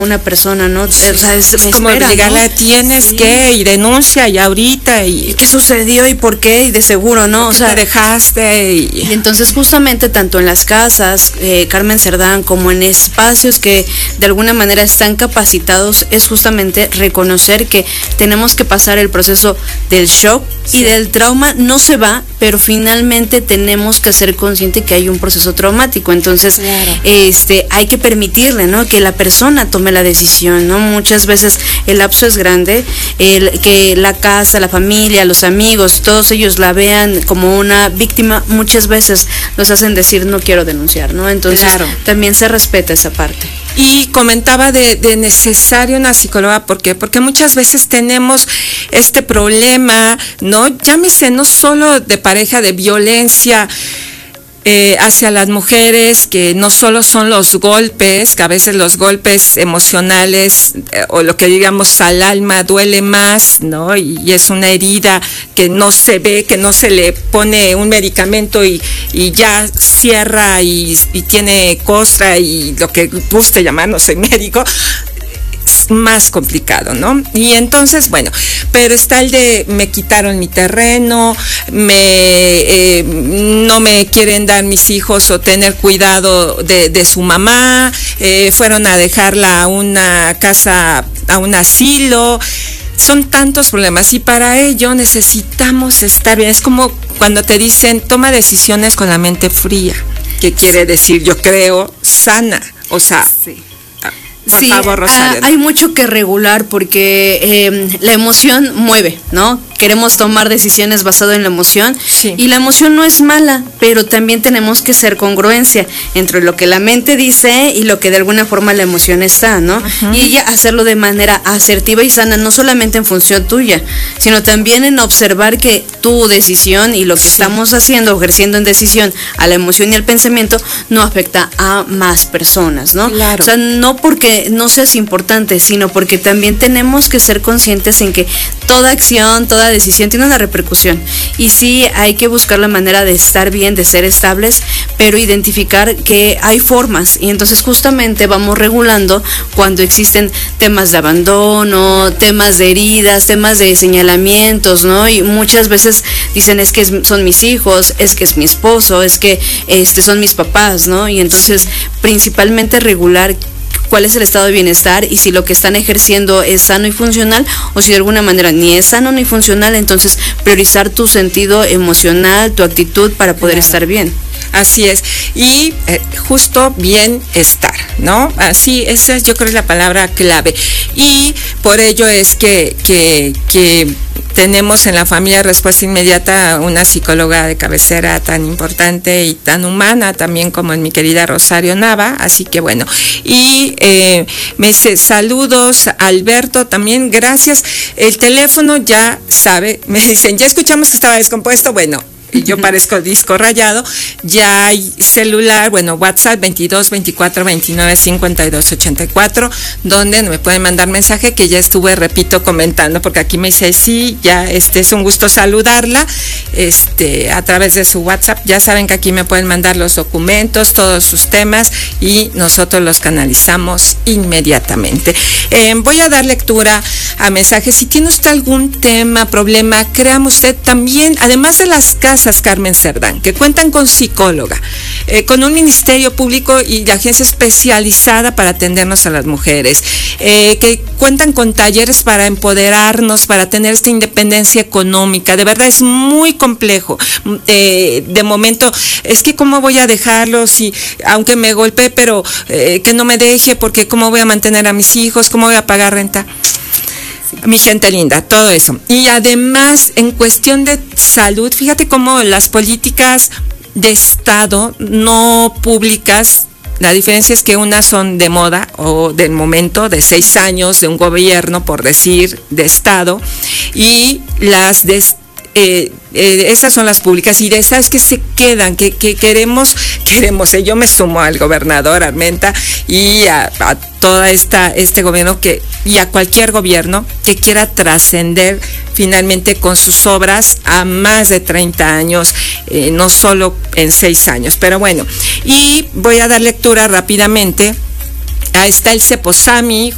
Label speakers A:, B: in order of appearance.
A: una persona, ¿no?
B: Sí,
A: O sea,
B: es
A: me
B: como
A: espera,
B: obligarla,
A: ¿no?
B: tienes
A: Sí.
B: que, y denuncia, y ahorita,
A: ¿Y qué sucedió y por qué? Y de seguro, ¿no? O sea,
B: te dejaste,
A: y entonces justamente tanto en las casas, Carmen Cerdán, como en espacios que de alguna manera están capacitados, es justamente reconocer que tenemos que pasar el proceso del shock y del trauma. No se va, pero finalmente tenemos que ser conscientes que hay un proceso traumático. Entonces,
B: Claro.
A: Hay que permitirle, ¿no? Que la persona tome la decisión, ¿no? Muchas veces el lapso es grande, que la casa, la familia, los amigos, todos ellos la vean como una víctima, muchas veces nos hacen decir no quiero denunciar, ¿no? Entonces
B: Claro.
A: también se respeta esa parte.
B: Y comentaba de necesario una psicóloga, ¿por qué? Porque muchas veces tenemos este problema, ¿no? Llámese no solo de pareja, de violencia hacia las mujeres, que no solo son los golpes, que a veces los golpes emocionales o lo que digamos al alma duele más, ¿no? Y es una herida que no se ve, que no se le pone un medicamento y ya cierra y tiene costra y lo que guste llamar, no soy médico. Más complicado, ¿no? Y entonces, bueno, pero está el de me quitaron mi terreno, no me quieren dar mis hijos o tener cuidado de su mamá, fueron a dejarla a una casa, a un asilo. Son tantos problemas y para ello necesitamos estar bien. Es como cuando te dicen toma decisiones con la mente fría, que quiere decir, yo creo, sana, o sea...
A: Sí.
B: Por favor, Rosario.
A: Hay mucho que regular porque la emoción mueve, ¿no? Queremos tomar decisiones basado en la emoción,
B: Sí.
A: Y la emoción no es mala, pero también tenemos que ser congruencia entre lo que la mente dice y lo que de alguna forma la emoción está, ¿no?
B: Ajá.
A: Y ella hacerlo de manera asertiva y sana, no solamente en función tuya, sino también en observar que tu decisión y lo que estamos haciendo, ejerciendo en decisión a la emoción y al pensamiento, no afecta a más personas, ¿no?
B: Claro.
A: O sea, no porque no seas importante, sino porque también tenemos que ser conscientes en que toda acción, toda decisión tiene una repercusión. Y sí, hay que buscar la manera de estar bien, de ser estables, pero identificar que hay formas. Y entonces justamente vamos regulando cuando existen temas de abandono, temas de heridas, temas de señalamientos, ¿no? Y muchas veces dicen es que son mis hijos, es que es mi esposo, es que son mis papás, ¿no? Y entonces principalmente regular cuál es el estado de bienestar y si lo que están ejerciendo es sano y funcional o si de alguna manera ni es sano ni funcional, entonces priorizar tu sentido emocional, tu actitud para poder estar bien.
B: Así es, y justo bienestar, ¿no? Así, esa yo creo es la palabra clave. Y por ello es que tenemos en la familia Respuesta Inmediata una psicóloga de cabecera tan importante y tan humana también como en mi querida Rosario Nava, así que bueno. Y me dice, saludos Alberto, también gracias. El teléfono ya sabe, me dicen, ya escuchamos que estaba descompuesto, bueno. Yo parezco disco rayado, ya hay celular, bueno, WhatsApp 22 24 29 52 84, donde me pueden mandar mensaje que ya estuve, repito, comentando, porque aquí me dice, sí, ya es un gusto saludarla, a través de su WhatsApp, ya saben que aquí me pueden mandar los documentos, todos sus temas, y nosotros los canalizamos inmediatamente. Voy a dar lectura a mensajes. Si tiene usted algún tema, problema, créame usted también, además de las casas, Carmen Cerdán, que cuentan con psicóloga, con un ministerio público y la agencia especializada para atendernos a las mujeres, que cuentan con talleres para empoderarnos, para tener esta independencia económica. De verdad es muy complejo. De momento, es que cómo voy a dejarlo si, aunque me golpee, pero que no me deje, porque cómo voy a mantener a mis hijos, cómo voy a pagar renta. Mi gente linda, todo eso. Y además, en cuestión de salud, fíjate cómo las políticas de Estado no públicas, la diferencia es que unas son de moda o del momento, de 6 años de un gobierno, por decir, de Estado, y las de esas son las públicas y de esas que se quedan, que queremos, yo me sumo al gobernador Armenta y a toda este gobierno y a cualquier gobierno que quiera trascender finalmente con sus obras a más de 30 años, no solo en 6 años, pero bueno, y voy a dar lectura rápidamente. Ahí está el Ceposami,